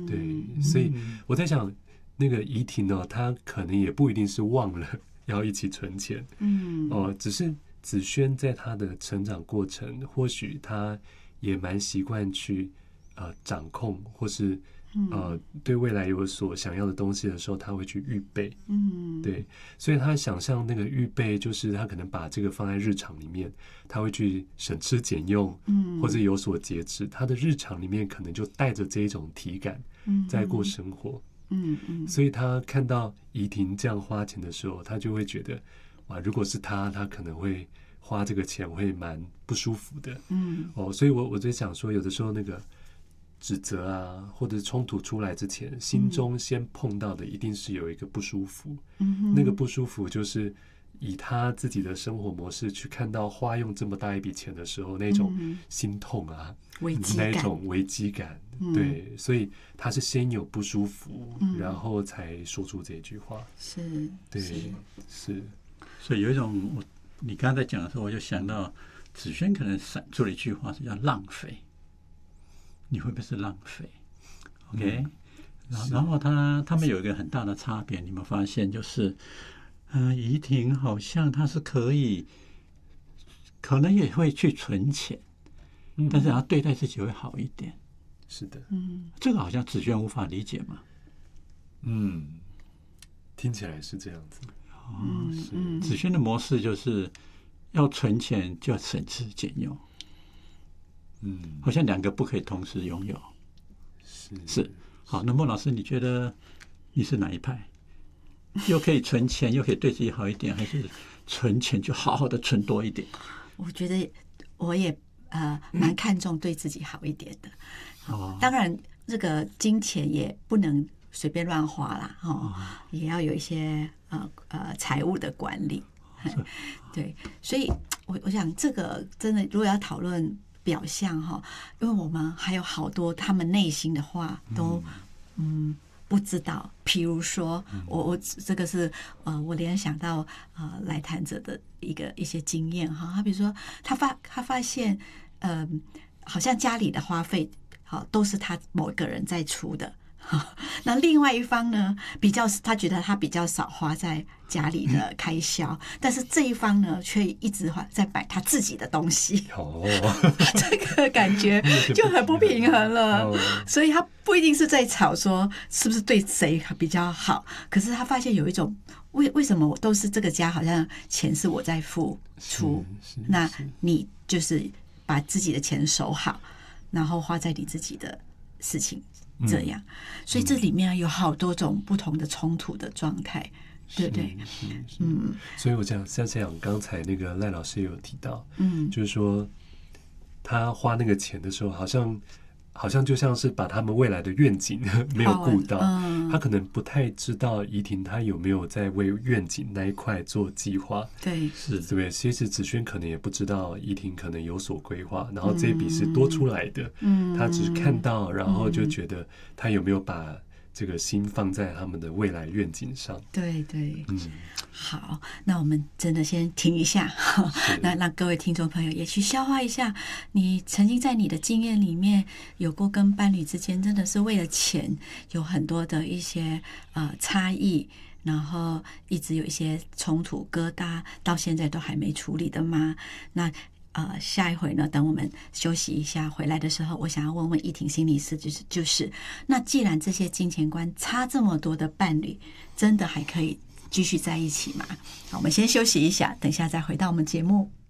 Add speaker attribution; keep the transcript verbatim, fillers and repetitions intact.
Speaker 1: 对，所以我在想，那个怡婷呢，她可能也不一定是忘了要一起存钱，嗯，哦、呃，只是子轩在他的成长过程，或许他也蛮习惯去呃掌控，或是呃对未来有所想要的东西的时候，他会去预备，嗯，对，所以他想象那个预备，就是他可能把这个放在日常里面，他会去省吃俭用，嗯，或者有所节制，他的日常里面可能就带着这一种体感，在过生活，嗯嗯，所以他看到怡婷这样花钱的时候，他就会觉得。哇，如果是他，他可能会花这个钱会蛮不舒服的。嗯，哦，所以我我在想说，有的时候那个指责啊，或者冲突出来之前，心中先碰到的一定是有一个不舒服。嗯，那个不舒服就是以他自己的生活模式去看到花用这么大一笔钱的时候，那种心痛啊，
Speaker 2: 危机感，
Speaker 1: 那种危机感。嗯、对，所以他是先有不舒服，嗯、然后才说出这句话。
Speaker 2: 是，
Speaker 1: 对，是。是
Speaker 3: 所以有一种，我你刚才在讲的时候，我就想到子轩可能闪出了一句话，是叫浪费。你会不会是浪费 ？OK，、嗯、然后然后他他们有一个很大的差别，你们发现就是，嗯、呃，怡婷好像她是可以，可能也会去存钱，嗯、但是她对待自己会好一点。
Speaker 1: 是的，
Speaker 3: 嗯，这个好像子轩无法理解嘛。
Speaker 1: 嗯，听起来是这样子。
Speaker 3: 哦，是子轩的模式就是要存钱就要省吃俭用，嗯，好像两个不可以同时拥有。
Speaker 1: 是
Speaker 3: 是，好，那孟老师，你觉得你是哪一派？又可以存钱，又可以对自己好一点，还是存钱就好好的存多一点？
Speaker 2: 我觉得我也呃蛮看重对自己好一点的。哦，当然这个金钱也不能随便乱花啦，哦，也要有一些呃呃财务的管理，对，所以我我想这个真的，如果要讨论表象哈，因为我们还有好多他们内心的话都嗯不知道，譬如说我我这个是呃我联想到呃来谈者的一个一些经验哈，他比如说他发他发现呃好像家里的花费好都是他某一个人在出的。那另外一方呢，比较他觉得他比较少花在家里的开销，但是这一方呢，却一直在买他自己的东西。哦，这个感觉就很不平衡了。所以他不一定是在吵说是不是对谁比较好，可是他发现有一种为为什么我都是这个家好像钱是我在付出，那你就是把自己的钱守好，然后花在你自己的事情。这样，所以这里面有好多种不同的冲突的状态，对不对？
Speaker 1: 嗯，所以我讲像这样，刚才那个赖老师也有提到，嗯，就是说他花那个钱的时候，好像好像就像是把他们未来的愿景没有顾到，嗯、他可能不太知道怡婷他有没有在为愿景那一块做计划，
Speaker 2: 对，
Speaker 1: 是，对不对？其实子轩可能也不知道怡婷可能有所规划，然后这一笔是多出来的，嗯，他只看到，然后就觉得他有没有把这个心放在他们的未来愿景上。
Speaker 2: 对对，嗯，好，那我们真的先停一下，那让各位听众朋友也去消化一下，你曾经在你的经验里面有过跟伴侣之间真的是为了钱有很多的一些呃差异，然后一直有一些冲突疙瘩，到现在都还没处理的吗？那呃，下一回呢，等我们休息一下回来的时候，我想要问问怡婷心理师，就是就是，那既然这些金钱观差这么多的伴侣，真的还可以继续在一起吗？好，我们先休息一下，等一下再回到我们节目。